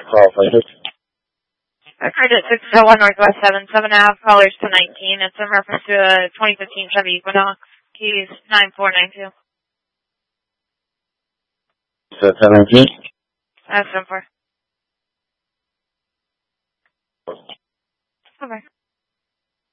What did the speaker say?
call, please. Credit 601 Northwest 77 Ave, callers to 19. It's in reference to a 2015 Chevy Equinox, keys 9492. So 17? That's 74.